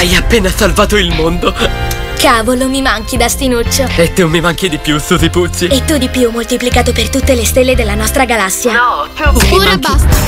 Hai appena salvato il mondo. Cavolo, mi manchi, Dastinuccio. E tu mi manchi di più, Susi Puzzi. E tu di più, moltiplicato per tutte le stelle della nostra galassia. No, tu mi Ora manchi. basta.